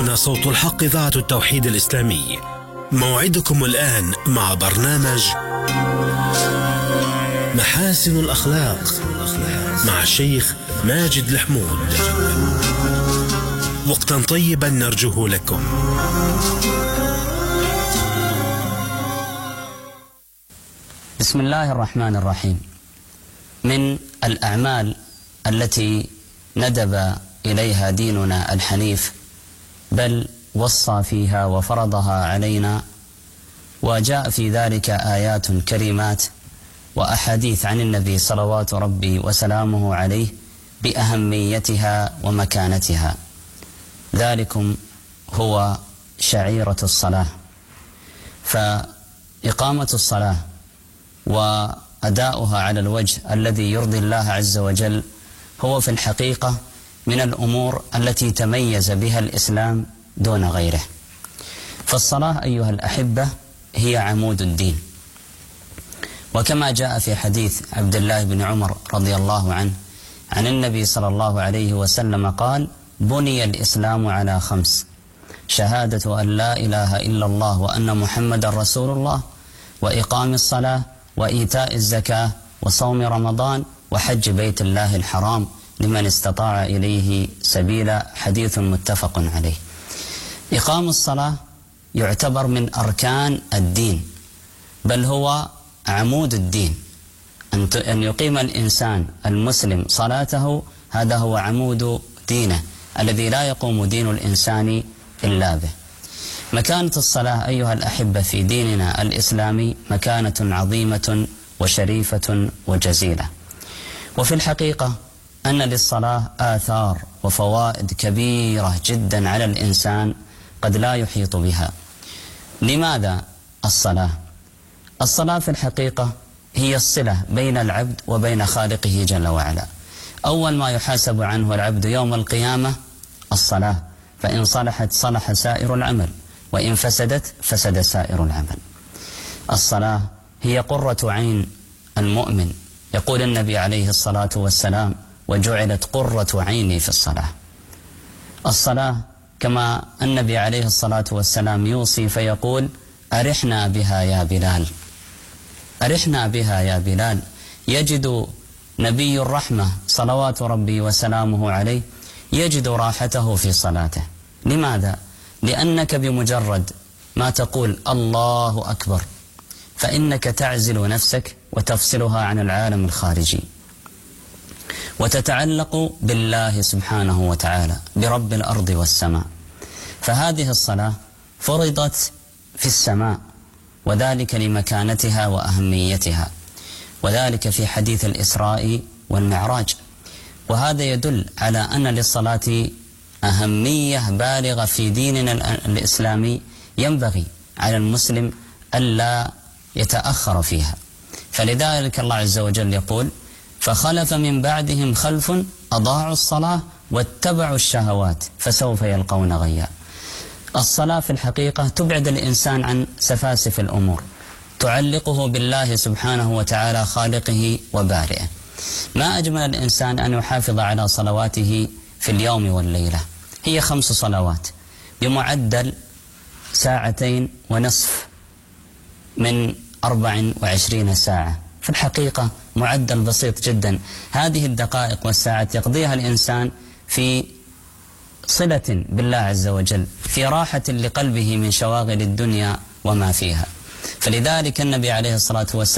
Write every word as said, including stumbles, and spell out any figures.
هنا صوت الحق إذاعة التوحيد الإسلامي. موعدكم الآن مع برنامج محاسن الأخلاق مع الشيخ ماجد الحمود. وقتا طيبا نرجوه لكم. بسم الله الرحمن الرحيم. من الأعمال التي ندب إليها ديننا الحنيف، بل وصى فيها وفرضها علينا، وجاء في ذلك آيات كريمات وأحاديث عن النبي صلوات ربي وسلامه عليه بأهميتها ومكانتها. ذلكم هو شعيرة الصلاة. فإقامة الصلاة وأداؤها على الوجه الذي يرضي الله عز وجل هو في الحقيقة من الأمور التي تميز بها الإسلام دون غيره. فالصلاة أيها الأحبة هي عمود الدين، وكما جاء في حديث عبد الله بن عمر رضي الله عنه عن النبي صلى الله عليه وسلم قال: بني الإسلام على خمس: شهادة أن لا إله إلا الله وأن محمد رسول الله، وإقام الصلاة، وإيتاء الزكاة، وصوم رمضان، وحج بيت الله الحرام لمن استطاع إليه سبيلا. حديث متفق عليه. إقام الصلاة يعتبر من أركان الدين، بل هو عمود الدين. أن يقيم الإنسان المسلم صلاته، هذا هو عمود دينه الذي لا يقوم دين الإنسان إلا به. مكانة الصلاة أيها الأحبة في ديننا الإسلامي مكانة عظيمة وشريفة وجزيلة. وفي الحقيقة أن للصلاة آثار وفوائد كبيرة جدا على الإنسان قد لا يحيط بها. لماذا الصلاة؟ الصلاة في الحقيقة هي الصلة بين العبد وبين خالقه جل وعلا. أول ما يحاسب عنه العبد يوم القيامة الصلاة، فإن صلحت صلح سائر العمل، وإن فسدت فسد سائر العمل. الصلاة هي قرة عين المؤمن. يقول النبي عليه الصلاة والسلام: وجعلت قرة عيني في الصلاة. الصلاة كما النبي عليه الصلاة والسلام يوصي فيقول: أرحنا بها يا بلال، أرحنا بها يا بلال. يجد نبي الرحمة صلوات ربي وسلامه عليه يجد راحته في صلاته. لماذا؟ لأنك بمجرد ما تقول الله أكبر فإنك تعزل نفسك وتفصلها عن العالم الخارجي، وتتعلق بالله سبحانه وتعالى برب الأرض والسماء. فهذه الصلاة فرضت في السماء، وذلك لمكانتها وأهميتها، وذلك في حديث الإسراء والمعراج. وهذا يدل على أن للصلاة أهمية بالغة في ديننا الإسلامي، ينبغي على المسلم ألا يتأخر فيها. فلذلك الله عز وجل يقول: فخلف من بعدهم خلف أضاعوا الصلاة واتبعوا الشهوات فسوف يلقون غيا. الصلاة في الحقيقة تبعد الإنسان عن سفاسف الأمور، تعلقه بالله سبحانه وتعالى خالقه وبارئه. ما أجمل الإنسان أن يحافظ على صلواته في اليوم والليلة. هي خمس صلوات بمعدل ساعتين ونصف من أربع وعشرين ساعة. في الحقيقة معدل بسيط جدا. هذه الدقائق والساعات يقضيها الإنسان في صلة بالله عز وجل، في راحة لقلبه من شواغل الدنيا وما فيها. فلذلك النبي عليه الصلاة والسلام